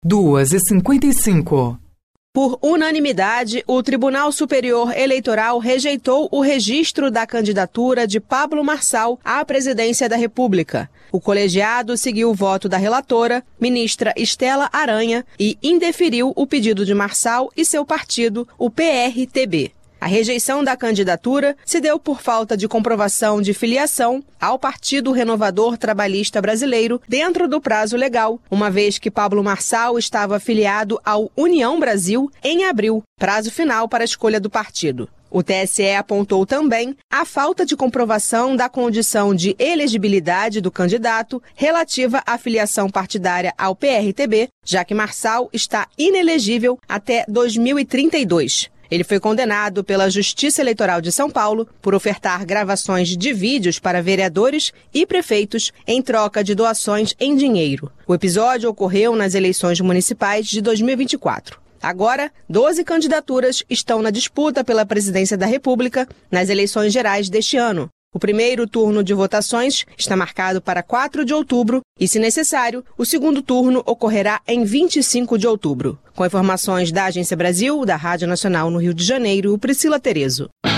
2h55. Por unanimidade, o Tribunal Superior Eleitoral rejeitou o registro da candidatura de Pablo Marçal à presidência da República. O colegiado seguiu o voto da relatora, ministra Estela Aranha, e indeferiu o pedido de Marçal e seu partido, o PRTB. A rejeição da candidatura se deu por falta de comprovação de filiação ao Partido Renovador Trabalhista Brasileiro dentro do prazo legal, uma vez que Pablo Marçal estava filiado ao União Brasil em abril, prazo final para a escolha do partido. O TSE apontou também a falta de comprovação da condição de elegibilidade do candidato relativa à filiação partidária ao PRTB, já que Marçal está inelegível até 2032. Ele foi condenado pela Justiça Eleitoral de São Paulo por ofertar gravações de vídeos para vereadores e prefeitos em troca de doações em dinheiro. O episódio ocorreu nas eleições municipais de 2024. Agora, 12 candidaturas estão na disputa pela presidência da República nas eleições gerais deste ano. O primeiro turno de votações está marcado para 4 de outubro e, se necessário, o segundo turno ocorrerá em 25 de outubro. Com informações da Agência Brasil, da Rádio Nacional no Rio de Janeiro, Priscila Terezo.